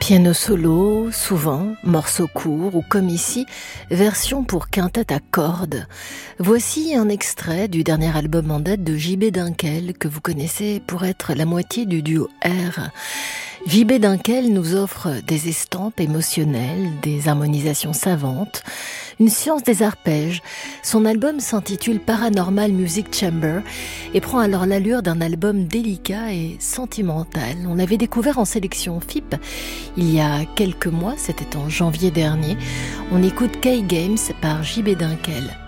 Piano solo, souvent, morceaux courts ou comme ici, version pour quintette à cordes. Voici un extrait du dernier album en date de JB Dunkel que vous connaissez pour être la moitié du duo R. JB Dunkel nous offre des estampes émotionnelles, des harmonisations savantes, une science des arpèges. Son album s'intitule Paranormal Music Chamber et prend alors l'allure d'un album délicat et sentimental. On l'avait découvert en sélection FIP il y a quelques mois, c'était en janvier dernier. On écoute K-Games par JB Dunkel.